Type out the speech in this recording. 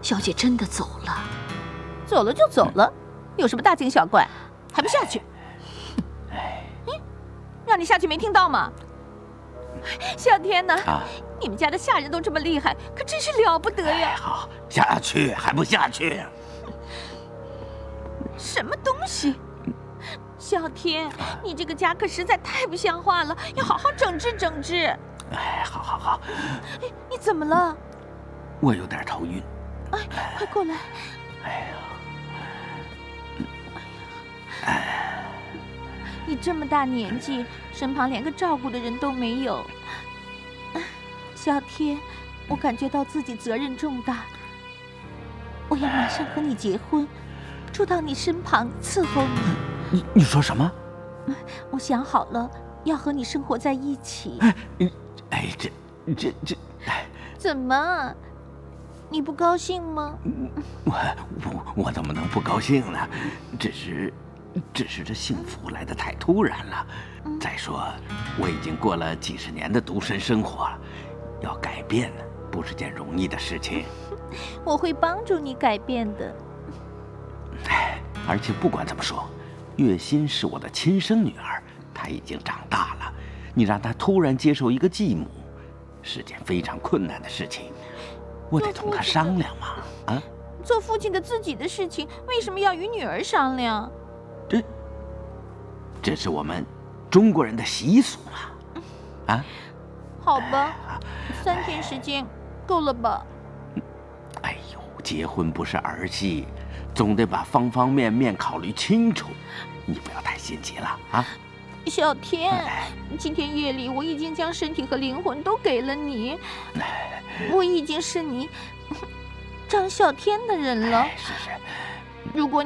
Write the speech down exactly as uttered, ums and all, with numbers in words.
小姐真的走了。 走了就走了，有什么大惊小怪？还不下去？哎，让你下去没听到吗？小天哪，啊、你们家的下人都这么厉害，可真是了不得呀！ 哎、好，下去还不下去？ 什么东西？小天，你这个家可实在太不像话了，要好好整治整治。 哎，好好好。 你你怎么了？ 我有点头晕。 哎，快过来。 哎呀， 哎呀，你这么大年纪，身旁连个照顾的人都没有。小天，我感觉到自己责任重大，我要马上和你结婚，住到你身旁伺候你。 你你说什么？ 我想好了，要和你生活在一起。 哎，哎，这这这，哎， 怎么？你不高兴吗？ 我我我怎么能不高兴呢？只是，只是这幸福来得太突然了。嗯、再说，我已经过了几十年的独身生活了，要改变呢，不是件容易的事情。 我会帮助你改变的。 哎，而且不管怎么说，月心是我的亲生女儿，她已经长大了，你让她突然接受一个继母，是件非常困难的事情。我得同他商量嘛，啊！ 做父亲的自己的事情，为什么要与女儿商量？ 这，这是我们中国人的习俗嘛，啊！ 好吧，三天时间够了吧？ 哎呦，结婚不是儿戏，总得把方方面面考虑清楚。你不要太心急了啊！ 小天，今天夜里我已经将身体和灵魂都给了你。我已经是你张啸天的人了。 是是， 如果